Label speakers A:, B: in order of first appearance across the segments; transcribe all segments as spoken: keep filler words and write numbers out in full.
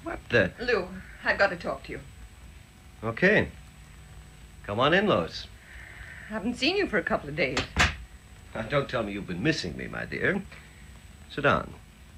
A: What the?
B: Lou, I've got to talk to you.
A: Okay. Come on in, Lois.
B: Haven't seen you for a couple of days.
A: Now, don't tell me you've been missing me, my dear. Sit down.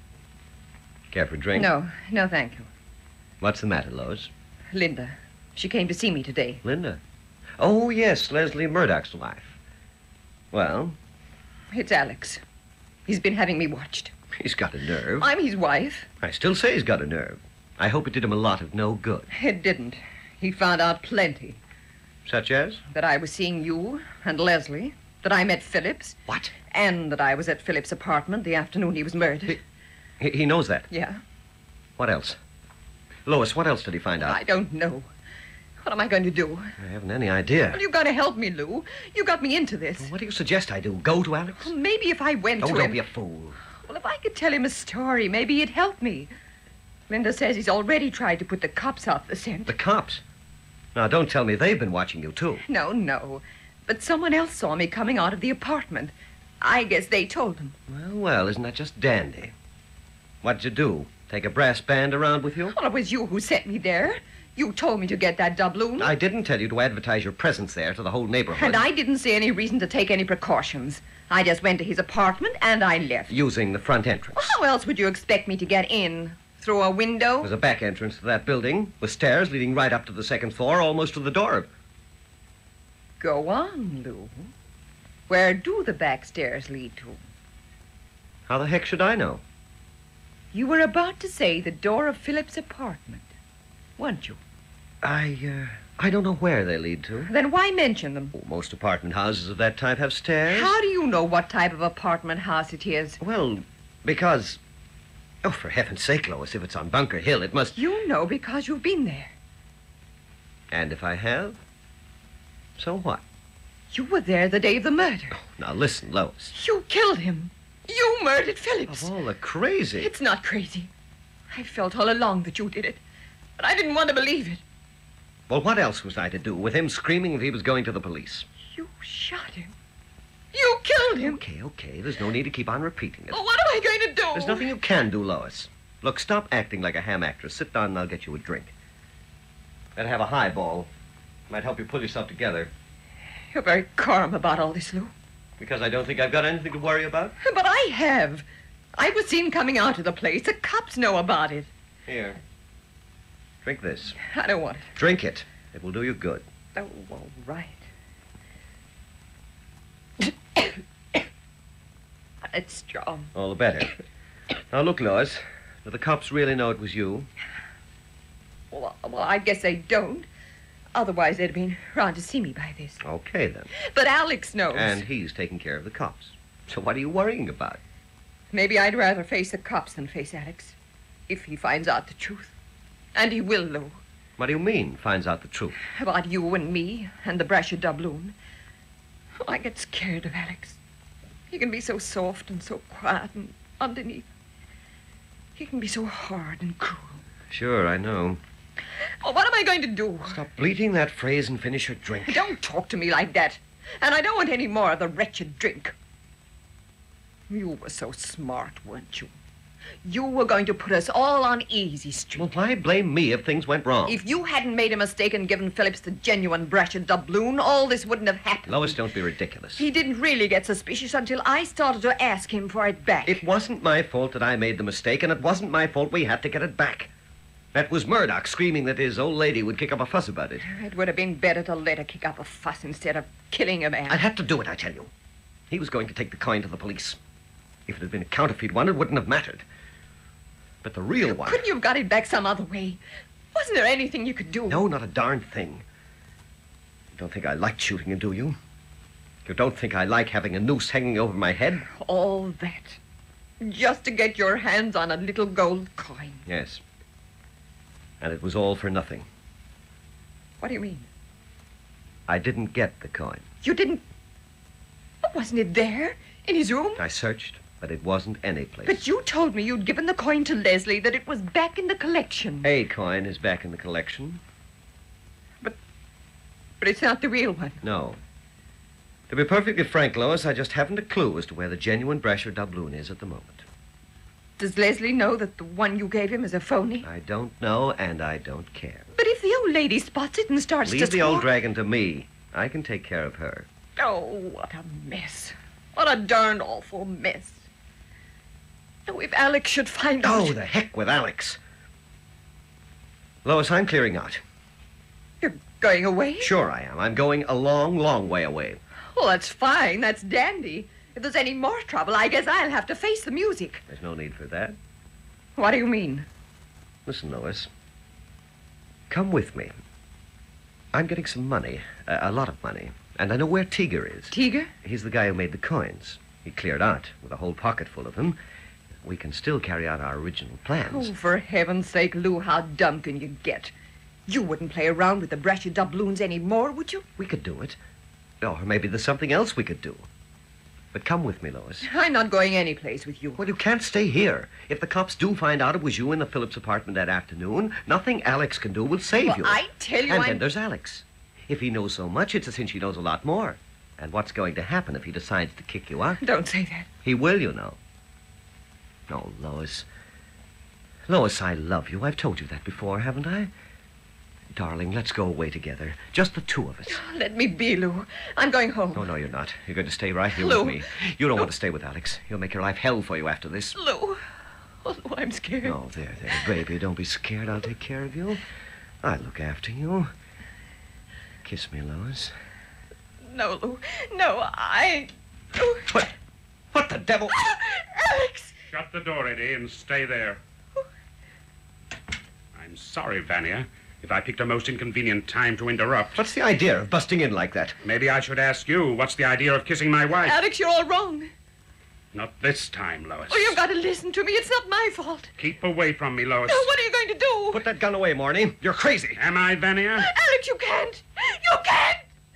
A: Care for a drink?
B: No, no, thank you.
A: What's the matter, Lois?
B: Linda. She came to see me today.
A: Linda? Oh, yes, Leslie Murdoch's wife. Well?
B: It's Alex. He's been having me watched.
A: He's got a nerve.
B: I'm his wife.
A: I still say he's got a nerve. I hope it did him a lot of no good.
B: It didn't. He found out plenty.
A: Such as?
B: That I was seeing you and Leslie. That I met Phillips.
A: What?
B: And that I was at Phillips' apartment the afternoon he was murdered.
A: He, he knows that?
B: Yeah.
A: What else? Lois, what else did he find out?
B: I don't know. What am I going to do?
A: I haven't any idea.
B: Well, you've got to help me, Lou. You got me into this.
A: Well, what do you suggest I do? Go to Alex?
B: Well, maybe if I went
A: Oh,
B: to
A: don't
B: him...
A: be a fool.
B: Well, if I could tell him a story, maybe it'd help me. Linda says he's already tried to put the cops off the scent.
A: The cops? Now, don't tell me they've been watching you, too.
B: No, no. But someone else saw me coming out of the apartment. I guess they told him.
A: Well, well, isn't that just dandy? What'd you do? Take a brass band around with you?
B: Well, it was you who sent me there. You told me to get that doubloon.
A: I didn't tell you to advertise your presence there to the whole neighborhood.
B: And I didn't see any reason to take any precautions. I just went to his apartment and I left.
A: Using the front entrance.
B: Well, how else would you expect me to get in? Through a window?
A: There's a back entrance to that building, with stairs leading right up to the second floor, almost to the door.
B: Go on, Lou. Where do the back stairs lead to?
A: How the heck should I know?
B: You were about to say the door of Phillips' apartment, weren't you?
A: I, uh, I don't know where they lead to.
B: Then why mention them?
A: Oh, most apartment houses of that type have stairs.
B: How do you know what type of apartment house it is?
A: Well, because... Oh, for heaven's sake, Lois, if it's on Bunker Hill, it must...
B: You know because you've been there.
A: And if I have? So what?
B: You were there the day of the murder.
A: Oh, now listen, Lois.
B: You killed him. You murdered Phillips.
A: Of all the crazy...
B: It's not crazy. I felt all along that you did it. But I didn't want to believe it.
A: Well, what else was I to do with him screaming that he was going to the police?
B: You shot him. You killed him.
A: Okay, okay. There's no need to keep on repeating it.
B: Well, what am I going to do?
A: There's nothing you can do, Lois. Look, stop acting like a ham actress. Sit down and I'll get you a drink. Better have a highball. Might help you pull yourself together.
B: You're very calm about all this, Lou.
A: Because I don't think I've got anything to worry about?
B: But I have. I was seen coming out of the place. The cops know about it.
A: Here. Drink this.
B: I don't want it.
A: Drink it. It will do you good.
B: Oh, all right. It's strong.
A: All the better. Now, look, Lois. Do the cops really know it was you?
B: Well, well, I guess they don't. Otherwise, they'd have been round to see me by this.
A: Okay, then.
B: But Alex knows.
A: And he's taking care of the cops. So what are you worrying about?
B: Maybe I'd rather face the cops than face Alex. If he finds out the truth. And he will, Lou.
A: What do you mean, finds out the truth?
B: About you and me and the Brasher doubloon. Oh, I get scared of Alex. He can be so soft and so quiet, and underneath, he can be so hard and cruel.
A: Sure, I know.
B: Oh, what am I going to do?
A: Stop bleating that phrase and finish your drink.
B: Don't talk to me like that. And I don't want any more of the wretched drink. You were so smart, weren't you? You were going to put us all on easy street.
A: Well, why blame me if things went wrong?
B: If you hadn't made a mistake and given Phillips the genuine Brasher doubloon, all this wouldn't have happened.
A: Lois, don't be ridiculous.
B: He didn't really get suspicious until I started to ask him for it back.
A: It wasn't my fault that I made the mistake, and it wasn't my fault we had to get it back. That was Murdoch screaming that his old lady would kick up a fuss about it.
B: It would have been better to let her kick up a fuss instead of killing a man.
A: I had to do it, I tell you. He was going to take the coin to the police. If it had been a counterfeit one, it wouldn't have mattered. But the real one...
B: Couldn't you have got it back some other way? Wasn't there anything you could do?
A: No, not a darn thing. You don't think I like shooting you, do you? You don't think I like having a noose hanging over my head?
B: All that. Just to get your hands on a little gold coin.
A: Yes. And it was all for nothing.
B: What do you mean?
A: I didn't get the coin.
B: You didn't... Wasn't it there? In his room?
A: I searched, but it wasn't anyplace.
B: But you told me you'd given the coin to Leslie, that it was back in the collection.
A: A coin is back in the collection.
B: But... But it's not the real one.
A: No. To be perfectly frank, Lois, I just haven't a clue as to where the genuine Brasher doubloon is at the moment.
B: Does Leslie know that the one you gave him is a phony?
A: I don't know, and I don't care.
B: But if the old lady spots it and starts
A: Leave
B: to
A: the old
B: squawk-
A: dragon to me. I can take care of her.
B: Oh, what a mess. What a darned awful mess. Oh, if Alex should find out...
A: Oh, the heck with Alex. Lois, I'm clearing out.
B: You're going away?
A: Sure I am. I'm going a long, long way away.
B: Well, that's fine. That's dandy. If there's any more trouble, I guess I'll have to face the music.
A: There's no need for that.
B: What do you mean?
A: Listen, Lois. Come with me. I'm getting some money, a, a lot of money, and I know where Tiger is.
B: Tiger?
A: He's the guy who made the coins. He cleared out with a whole pocket full of them. We can still carry out our original plans.
B: Oh, for heaven's sake, Lou, how dumb can you get? You wouldn't play around with the brushy doubloons anymore, would you?
A: We could do it. Or maybe there's something else we could do. But come with me, Lois.
B: I'm not going any place with you.
A: Well, you can't stay here. If the cops do find out it was you in the Phillips apartment that afternoon, nothing Alex can do will save
B: Well,
A: you.
B: I tell you,
A: And
B: I'm...
A: then there's Alex. If he knows so much, it's a cinch he knows a lot more. And what's going to happen if he decides to kick you out?
B: Don't say that.
A: He will, you know. Oh, Lois. Lois, I love you. I've told you that before, haven't I? Darling, let's go away together. Just the two of us.
B: Let me be, Lou. I'm going home.
A: Oh, no, you're not. You're going to stay right here
B: Lou.
A: with me. You don't
B: Lou.
A: want to stay with Alex. He'll make your life hell for you after this.
B: Lou. Oh, Lou, I'm scared.
A: Oh, there, there, baby. Don't be scared. I'll take care of you. I'll look after you. Kiss me, Lois.
B: No, Lou. No, I... Lou.
A: What? What the devil?
B: Alex!
C: Shut the door, Eddie, and stay there. I'm sorry, Vania, if I picked a most inconvenient time to interrupt.
A: What's the idea of busting in like that?
C: Maybe I should ask you, what's the idea of kissing my wife?
B: Alex, you're all wrong.
C: Not this time, Lois.
B: Oh, you've got to listen to me. It's not my fault.
C: Keep away from me, Lois.
B: No, what are you going to do?
A: Put that gun away, Morny. You're crazy.
C: Am I, Vania?
B: Alex, you can't. You can't.